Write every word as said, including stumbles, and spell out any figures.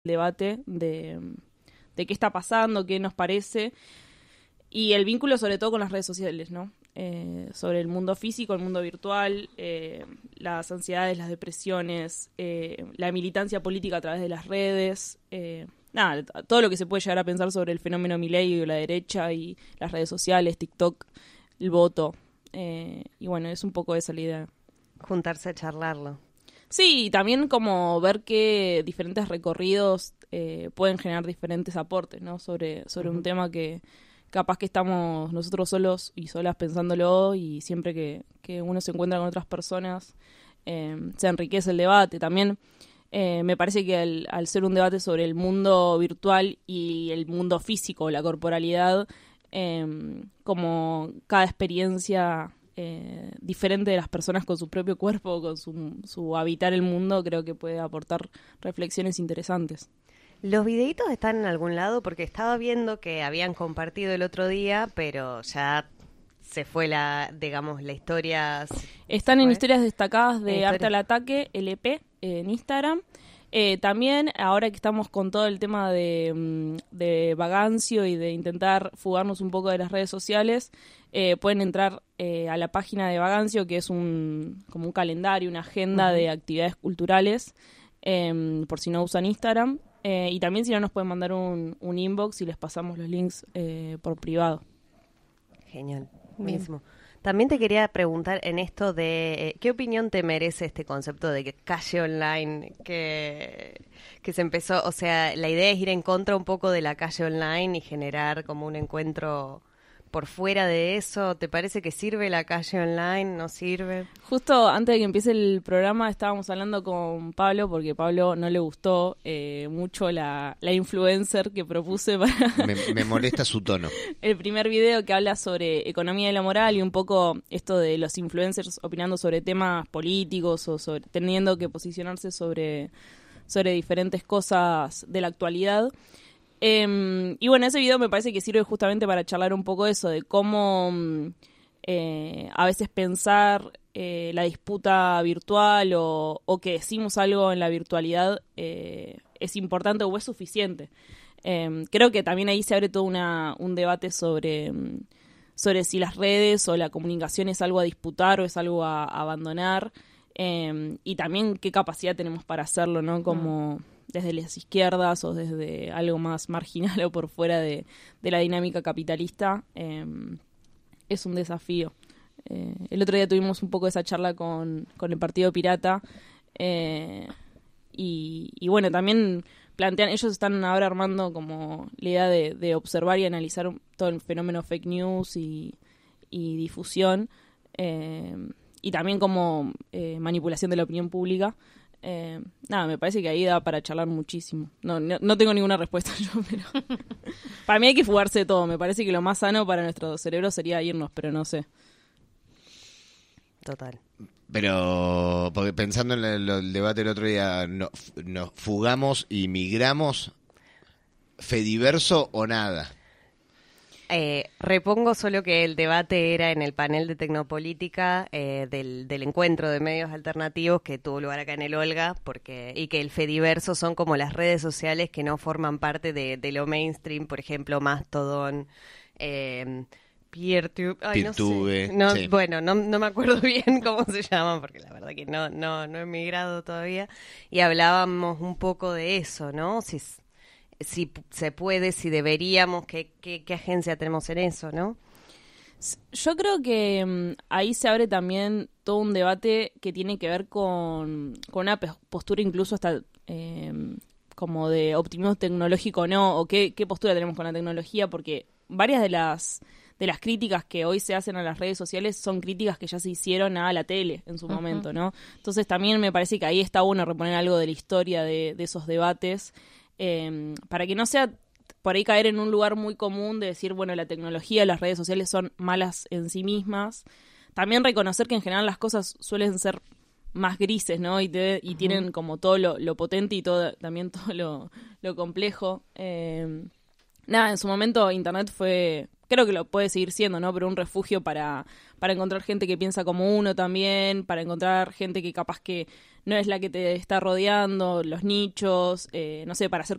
debate de, de qué está pasando, qué nos parece, y el vínculo sobre todo con las redes sociales, ¿no? Eh, sobre el mundo físico, el mundo virtual, eh, las ansiedades, las depresiones, eh, la militancia política a través de las redes, eh, nada, todo lo que se puede llegar a pensar sobre el fenómeno Milei y la derecha y las redes sociales, TikTok, el voto, eh, y bueno, es un poco esa la idea. Juntarse a charlarlo. Sí, y también como ver que diferentes recorridos eh, pueden generar diferentes aportes, ¿no? Sobre, sobre uh-huh. un tema que capaz que estamos nosotros solos y solas pensándolo, y siempre que, que uno se encuentra con otras personas eh, se enriquece el debate. También eh, me parece que al, al ser un debate sobre el mundo virtual y el mundo físico, la corporalidad, eh, como cada experiencia eh, diferente de las personas con su propio cuerpo, con su, su habitar el mundo, creo que puede aportar reflexiones interesantes. ¿Los videitos están en algún lado? Porque estaba viendo que habían compartido el otro día, pero ya se fue la, digamos, la historia. Están en historias destacadas de Arte al Ataque, L P, eh, en Instagram. Eh, también, ahora que estamos con todo el tema de, de Vagancio y de intentar fugarnos un poco de las redes sociales, eh, pueden entrar eh, a la página de Vagancio, que es un como un calendario, una agenda uh-huh. de actividades culturales, eh, por si no usan Instagram. Eh, y también si no nos pueden mandar un, un inbox y les pasamos los links eh, por privado. Genial, mismo. También te quería preguntar en esto de eh, ¿qué opinión te merece este concepto de que calle online que, que se empezó? O sea, la idea es ir en contra un poco de la calle online y generar como un encuentro por fuera de eso. ¿Te parece que sirve la calle online? ¿No sirve? Justo antes de que empiece el programa estábamos hablando con Pablo, porque a Pablo no le gustó eh, mucho la, la influencer que propuse para... Me, me molesta su tono. El primer video que habla sobre economía de la moral y un poco esto de los influencers opinando sobre temas políticos o sobre, teniendo que posicionarse sobre, sobre diferentes cosas de la actualidad. Eh, y bueno, ese video me parece que sirve justamente para charlar un poco eso, de cómo eh, a veces pensar eh, la disputa virtual o, o que decimos algo en la virtualidad eh, es importante o es suficiente. Eh, creo que también ahí se abre todo una, un debate sobre, sobre si las redes o la comunicación es algo a disputar o es algo a, a abandonar, eh, y también qué capacidad tenemos para hacerlo, ¿no? Como... Mm. desde las izquierdas o desde algo más marginal o por fuera de, de la dinámica capitalista, eh, es un desafío. Eh, el otro día tuvimos un poco esa charla con, con el Partido Pirata eh, y, y bueno, también plantean, ellos están ahora armando como la idea de, de observar y analizar todo el fenómeno fake news y, y difusión, eh, y también como eh, manipulación de la opinión pública. Eh, nada, me parece que ahí da para charlar muchísimo. No, no, no tengo ninguna respuesta yo, pero para mí hay que fugarse de todo. Me parece que lo más sano para nuestro cerebro sería irnos, pero no sé. Total. Pero, porque pensando en el, el debate el otro día, no, ¿nos fugamos y migramos? ¿Fediverso o nada? Eh, repongo solo que el debate era en el panel de Tecnopolítica eh, del, del encuentro de medios alternativos que tuvo lugar acá en el Olga, porque y que el Fediverso son como las redes sociales que no forman parte de, de lo mainstream, por ejemplo, Mastodon, eh, Peertube, ay, no sé. No, sí. Bueno, no, no me acuerdo bien cómo se llaman, porque la verdad que no, no, no he migrado todavía, y hablábamos un poco de eso, ¿no? Si si se puede, si deberíamos, qué, qué, qué agencia tenemos en eso, ¿no? Yo creo que um, ahí se abre también todo un debate que tiene que ver con, con una postura incluso hasta eh, como de optimismo tecnológico, ¿no? O qué, qué postura tenemos con la tecnología, porque varias de las de las críticas que hoy se hacen a las redes sociales son críticas que ya se hicieron a la tele en su uh-huh. momento, ¿no? Entonces también me parece que ahí está bueno reponer algo de la historia de, de esos debates, Eh, para que no sea por ahí caer en un lugar muy común de decir, bueno, la tecnología, las redes sociales son malas en sí mismas. También reconocer que en general las cosas suelen ser más grises, ¿no? Y, te, y uh-huh. tienen como todo lo, lo potente y todo también todo lo, lo complejo. Eh, nada, en su momento Internet fue creo que lo puede seguir siendo, ¿no? Pero un refugio para, para encontrar gente que piensa como uno también, para encontrar gente que capaz que no es la que te está rodeando, los nichos, eh, no sé, para hacer